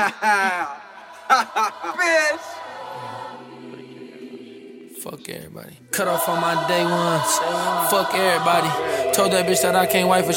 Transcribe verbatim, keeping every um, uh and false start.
Bitch. Fuck everybody. Cut off on my day ones. Fuck everybody. Told that bitch that I can't wife her.